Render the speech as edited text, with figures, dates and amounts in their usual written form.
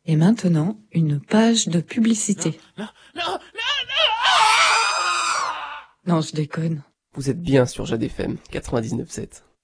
Et maintenant, une page de publicité. Non. Non, je déconne. Vous êtes bien sur Jade FM 99.7.